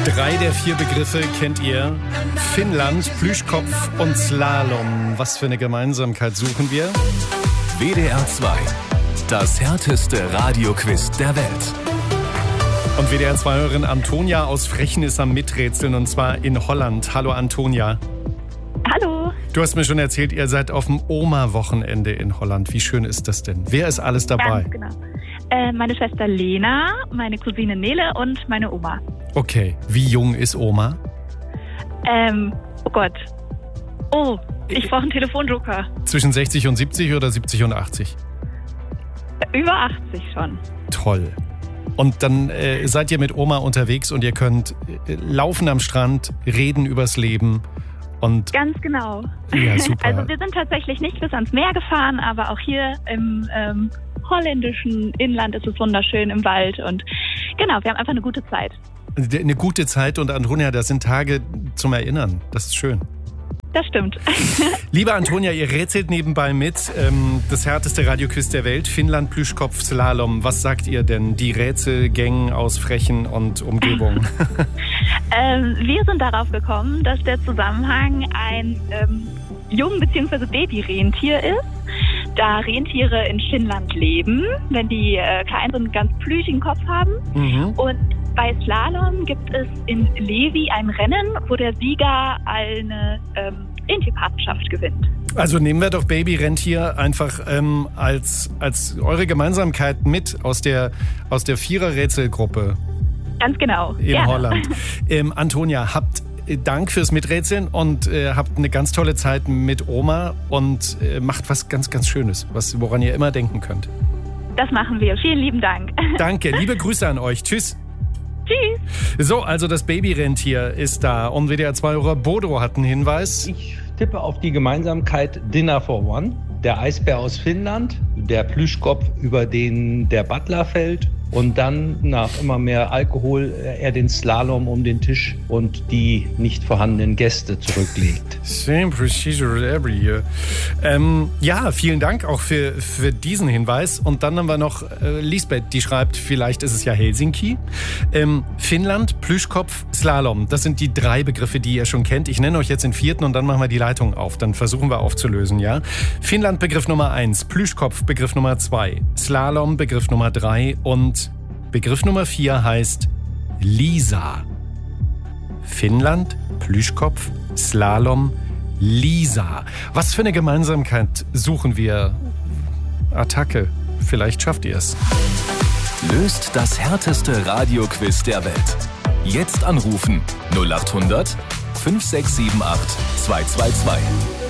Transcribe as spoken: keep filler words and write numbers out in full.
Drei der vier Begriffe kennt ihr. Finnland, Plüschkopf und Slalom. Was für eine Gemeinsamkeit suchen wir? W D R zwei. Das härteste Radioquiz der Welt. Und W D R zwei-Hörerin Antonia aus Frechen ist am Miträtseln, und zwar in Holland. Hallo Antonia. Hallo. Du hast mir schon erzählt, ihr seid auf dem Oma-Wochenende in Holland. Wie schön ist das denn? Wer ist alles dabei? Ganz genau. Äh, meine Schwester Lena, meine Cousine Nele und meine Oma. Okay, wie jung ist Oma? Ähm, oh Gott. Oh, ich brauche einen Telefonjoker. Zwischen sechzig und siebzig oder siebzig und achtzig? Über achtzig schon. Toll. Und dann äh, seid ihr mit Oma unterwegs und ihr könnt äh, laufen am Strand, reden übers Leben. Und Ganz genau. Ja, super. Also wir sind tatsächlich nicht bis ans Meer gefahren, aber auch hier im ähm, holländischen Inland ist es wunderschön im Wald. Und genau, wir haben einfach eine gute Zeit. Eine gute Zeit, und Antonia, das sind Tage zum Erinnern. Das ist schön. Das stimmt. Liebe Antonia, ihr rätselt nebenbei mit. Ähm, das härteste Radioquiz der Welt, Finnland, Plüschkopf, Slalom. Was sagt ihr denn, die Rätselgängen aus Frechen und Umgebung? ähm, wir sind darauf gekommen, dass der Zusammenhang ein ähm, Jung- bzw. Baby-Rentier ist. Da Rentiere in Finnland leben, wenn die äh, kleinen so einen ganz plüschigen Kopf haben. Mhm. Und bei Slalom gibt es in Levi ein Rennen, wo der Sieger eine ähm, Rentierpartnerschaft gewinnt. Also nehmen wir doch Baby-Rentier einfach ähm, als, als eure Gemeinsamkeit mit aus der, aus der Vierer-Rätselgruppe. Ganz genau. In Gerne. Holland. Ähm, Antonia, habt Dank fürs Miträtseln und äh, habt eine ganz tolle Zeit mit Oma und äh, macht was ganz, ganz Schönes, was, woran ihr immer denken könnt. Das machen wir. Vielen lieben Dank. Danke. Liebe Grüße an euch. Tschüss. Tschüss. So, also das Babyrentier ist da. Und W D R zwei-Hörer Bodo hat einen Hinweis. Ich tippe auf die Gemeinsamkeit Dinner for One. Der Eisbär aus Finnland, der Plüschkopf, über den der Butler fällt, und dann nach immer mehr Alkohol er den Slalom um den Tisch und die nicht vorhandenen Gäste zurücklegt. Same procedure every year. Ähm, ja, vielen Dank auch für, für diesen Hinweis. Und dann haben wir noch äh, Lisbeth, die schreibt, vielleicht ist es ja Helsinki. Ähm, Finnland, Plüschkopf, Slalom. Das sind die drei Begriffe, die ihr schon kennt. Ich nenne euch jetzt den vierten und dann machen wir die Leitung auf. Dann versuchen wir aufzulösen, ja? Finnland Begriff Nummer eins, Plüschkopf Begriff Nummer zwei, Slalom Begriff Nummer drei und Begriff Nummer vier heißt Lisa. Finnland, Plüschkopf, Slalom, Lisa. Was für eine Gemeinsamkeit suchen wir? Attacke. Vielleicht schafft ihr es. Löst das härteste Radioquiz der Welt. Jetzt anrufen null acht hundert fünf sechs sieben acht zwei zwei zwei.